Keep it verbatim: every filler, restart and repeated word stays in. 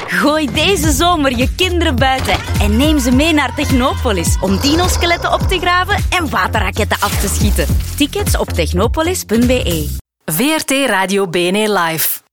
Gooi deze zomer je kinderen buiten en neem ze mee naar Technopolis om dinoskeletten op te graven en waterraketten af te schieten. Tickets op technopolis punt be. V R T Radio B N E Live.